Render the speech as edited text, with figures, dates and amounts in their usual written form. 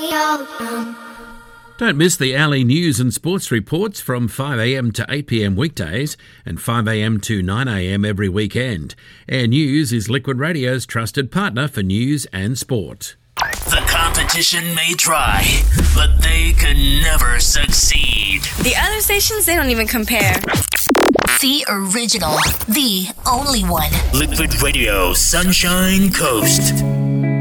Don't miss the Alley news and sports reports from 5am to 8pm weekdays and 5am to 9am every weekend. Air News is Liquid Radio's trusted partner for news and sport. The competition may try, but they can never succeed. The other stations, they don't even compare. The original, the only one. Liquid Radio, Sunshine Coast.